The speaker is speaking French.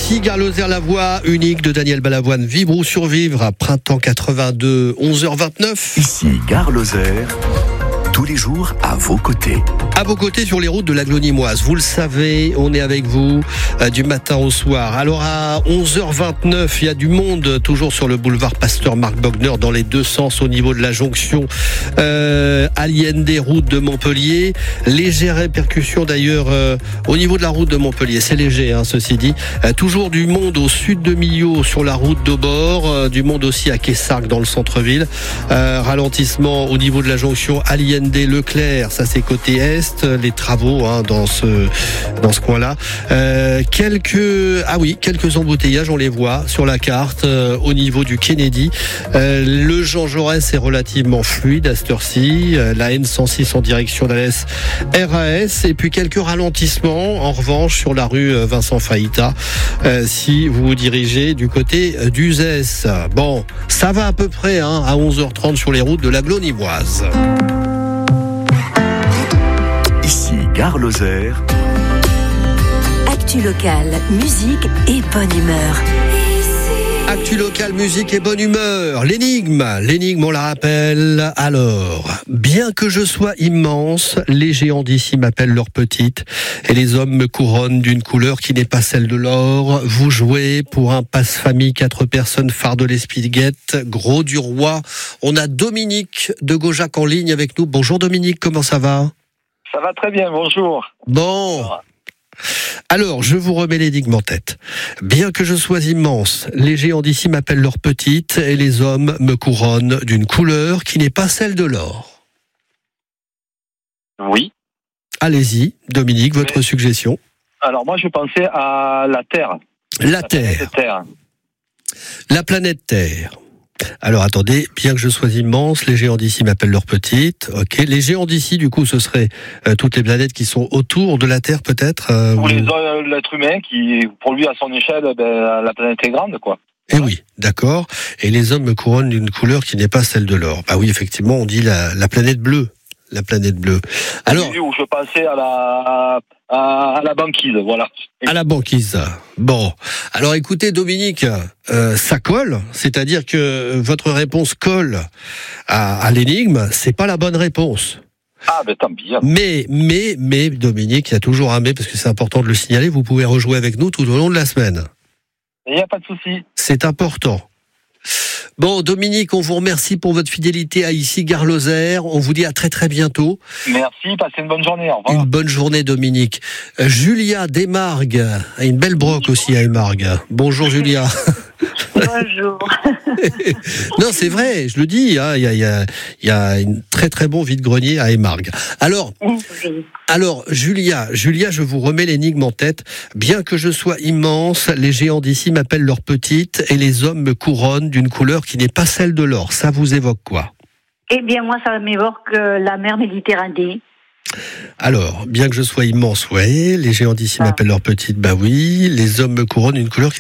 Ici, Gare Lozère, la voix unique de Daniel Balavoine, Vivre ou survivre, à printemps 82, 11h29. Ici, Gare Lozère, tous les jours à vos côtés. À vos côtés sur les routes de la Glonimoise. Vous le savez, on est avec vous du matin au soir. Alors à 11h29, il y a du monde toujours sur le boulevard Pasteur Marc Bogner dans les deux sens au niveau de la jonction Allende, route de Montpellier. Légère répercussion d'ailleurs au niveau de la route de Montpellier. C'est léger, ceci dit. Toujours du monde au sud de Millau sur la route d'Aubord. Du monde aussi à Quessargues dans le centre-ville. Ralentissement au niveau de la jonction Allende Leclerc, ça c'est côté est. Les travaux dans ce coin-là. Quelques embouteillages, on les voit sur la carte au niveau du Kennedy. Le Jean Jaurès est relativement fluide à cette heure-ci. La N106 en direction d'Alès RAS. Et puis quelques ralentissements en revanche sur la rue Vincent Faïta si vous vous dirigez du côté d'Uzès. Bon, ça va à peu près à 11h30 sur les routes de la Glonimoise. Ici, Gare Lozère. Actu locale, musique et bonne humeur. Actu locale, musique et bonne humeur. L'énigme, on la rappelle. Alors, bien que je sois immense, les géants d'ici m'appellent leur petite et les hommes me couronnent d'une couleur qui n'est pas celle de l'or. Vous jouez pour un passe-famille 4 personnes, phare de l'Espiguette, Gros du Roi. On a Dominique de Gaujac en ligne avec nous. Bonjour Dominique, comment ça va ? Ça va très bien, bonjour. Bon. Alors, je vous remets l'énigme en tête. Bien que je sois immense, les géants d'ici m'appellent leur petite et les hommes me couronnent d'une couleur qui n'est pas celle de l'or. Oui. Allez-y, Dominique, votre suggestion. Alors moi je pensais à la Terre. La Terre. La planète Terre. Alors attendez, bien que je sois immense, les géants d'ici m'appellent leur petite. Ok, les géants d'ici, du coup, ce seraient toutes les planètes qui sont autour de la Terre, peut-être. Ou l'être humain qui, pour lui, à son échelle, la planète est grande, quoi. Eh oui, d'accord. Et les hommes me couronnent d'une couleur qui n'est pas celle de l'or. Bah oui, effectivement, on dit la planète bleue. La planète bleue. Alors, où je pensais à la banquise, voilà. À la banquise. Bon. Alors écoutez, Dominique, ça colle. C'est-à-dire que votre réponse colle à l'énigme. C'est pas la bonne réponse. Ah, ben tant pis. Mais, Dominique, il y a toujours un mais, parce que c'est important de le signaler. Vous pouvez rejouer avec nous tout au long de la semaine. Il n'y a pas de souci. C'est important. Bon, Dominique, on vous remercie pour votre fidélité à ici, Gare Lozère. On vous dit à très très bientôt. Merci, passez une bonne journée. Au revoir. Une bonne journée, Dominique. Julia d'Aimargues, une belle broque aussi à Aimargues. Bonjour, Julia. Bonjour. Non, c'est vrai, je le dis. Il y a une très très bon vide-grenier à Aimargues. Alors, Julia, je vous remets l'énigme en tête. Bien que je sois immense, les géants d'ici m'appellent leur petite et les hommes me couronnent d'une couleur qui n'est pas celle de l'or. Ça vous évoque quoi ? Eh bien, moi, ça m'évoque la mer Méditerranée. Alors, bien que je sois immense, ouais, les géants d'ici m'appellent leur petite, bah oui, les hommes me couronnent d'une couleur qui